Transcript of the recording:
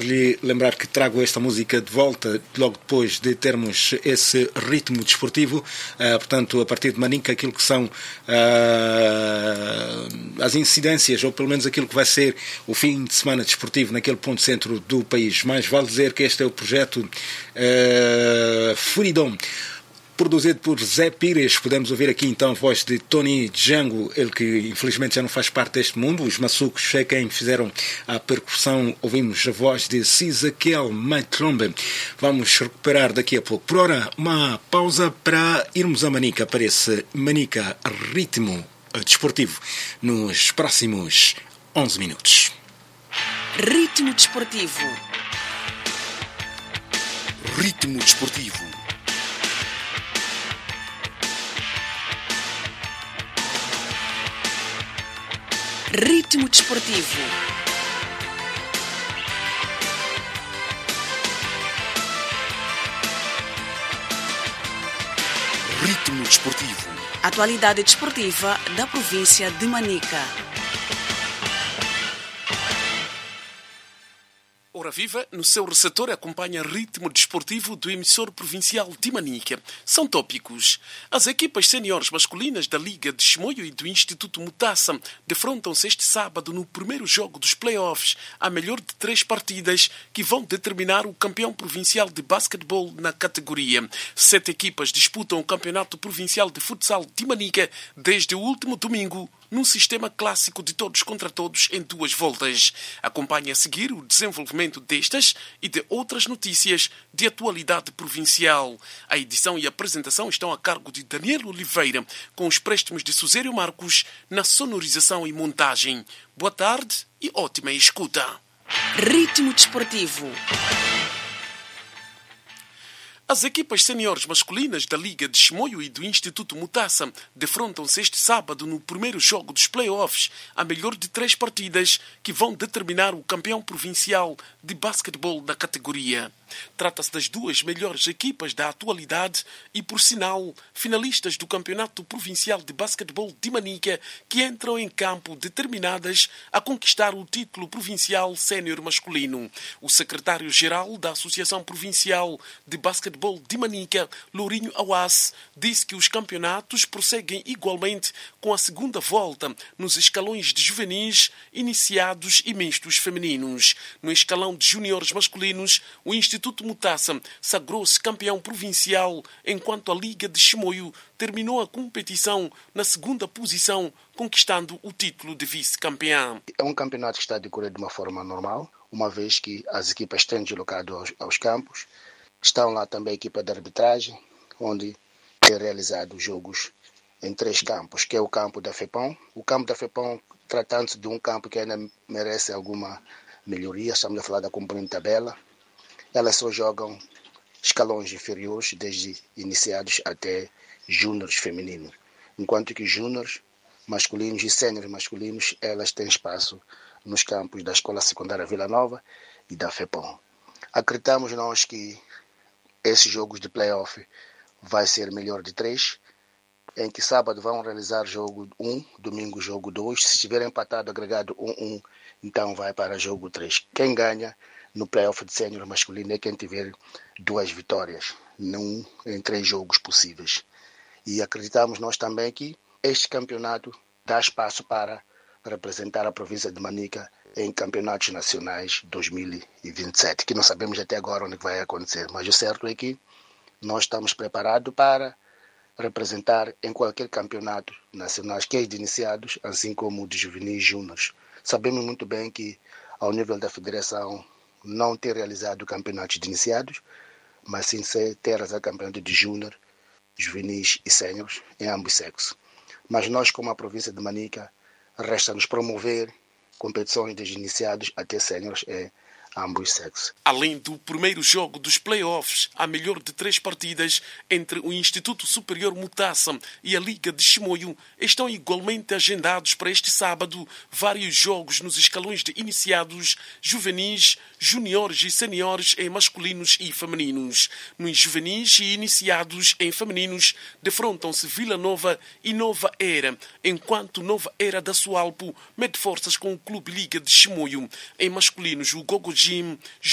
quero-lhe lembrar que trago esta música de volta logo depois de termos esse ritmo desportivo, portanto, a partir de Manica, aquilo que são as incidências, ou pelo menos aquilo que vai ser o fim de semana desportivo naquele ponto centro do país. Mas vale dizer que este é o projeto Freedom, produzido por Zé Pires. Podemos ouvir aqui então a voz de Tony Django, ele que infelizmente já não faz parte deste mundo. Os Maçucos é quem fizeram a percussão. Ouvimos a voz de Sizaquel Maitrombe. Vamos recuperar daqui a pouco. Por ora, uma pausa para irmos a Manica, para esse Manica ritmo desportivo, nos próximos 11 minutos. Ritmo desportivo. Ritmo desportivo. Ritmo desportivo. Ritmo desportivo. Atualidade desportiva da província de Manica. Ora Viva, no seu receptor acompanha ritmo desportivo do emissor provincial de Manica. São tópicos. As equipas séniores masculinas da Liga de Chimoio e do Instituto Mutaça defrontam-se este sábado no primeiro jogo dos play-offs, a melhor de 3 partidas que vão determinar o campeão provincial de basquetebol na categoria. 7 equipas disputam o campeonato provincial de futsal de Manica desde o último domingo, num sistema clássico de todos contra todos em 2 voltas. Acompanhe a seguir o desenvolvimento destas e de outras notícias de atualidade provincial. A edição e a apresentação estão a cargo de Daniel Oliveira, com os préstimos de Suzério Marcos na sonorização e montagem. Boa tarde e ótima escuta. Ritmo desportivo. As equipas séniores masculinas da Liga de Chimoio e do Instituto Mutaça defrontam-se este sábado no primeiro jogo dos play-offs, a melhor de 3 partidas que vão determinar o campeão provincial de basquetebol da categoria. Trata-se das 2 melhores equipas da atualidade e, por sinal, finalistas do Campeonato Provincial de Basquetebol de Manica, que entram em campo determinadas a conquistar o título provincial sénior masculino. O secretário-geral da Associação Provincial de Basquetebol de Manica, Lourinho Awas, disse que os campeonatos prosseguem igualmente com a segunda volta nos escalões de juvenis, iniciados e mistos femininos. No escalão de juniores masculinos, o Instituto Mutaça sagrou-se campeão provincial, enquanto a Liga de Chimoio terminou a competição na segunda posição, conquistando o título de vice-campeão. É um campeonato que está a decorrer de uma forma normal, uma vez que as equipas têm deslocado aos campos. Estão lá também a equipa de arbitragem, onde é realizado jogos em 3 campos, que é o campo da FEPOM. O campo da FEPOM, tratando-se de um campo que ainda merece alguma melhoria, estamos a falar da componente tabela. Elas só jogam escalões inferiores, desde iniciados até júniores femininos. Enquanto que júniores masculinos e séniores masculinos, elas têm espaço nos campos da Escola Secundária Vila Nova e da FEPOM. Acreditamos nós que esses jogos de play-off vai ser melhor de 3, em que sábado vão realizar jogo 1, domingo jogo 2. Se estiver empatado, agregado 1-1, então vai para jogo 3. Quem ganha no play-off de sénior masculino é quem tiver 2 vitórias em 3 jogos possíveis. E acreditamos nós também que este campeonato dá espaço para representar a província de Manica em campeonatos nacionais 2027, que não sabemos até agora onde vai acontecer, mas o certo é que nós estamos preparados para representar em qualquer campeonato nacional, quer de iniciados, assim como de juvenis e júniores. Sabemos muito bem que, ao nível da federação, não ter realizado campeonatos de iniciados, mas sim ter realizado campeonato de júnior, juvenis e séniores em ambos sexos. Mas nós, como a província de Manica, resta-nos promover competições desde iniciados até séniores em ambos sexos. Além do primeiro jogo dos play-offs, a melhor de 3 partidas entre o Instituto Superior Mutaça e a Liga de Chimoio, estão igualmente agendados para este sábado vários jogos nos escalões de iniciados, juvenis, juniores e seniores em masculinos e femininos. Nos juvenis e iniciados em femininos, defrontam-se Vila Nova e Nova Era, enquanto Nova Era da Sualpo mede forças com o Clube Liga de Chimoio. Em masculinos, o Gogo Gym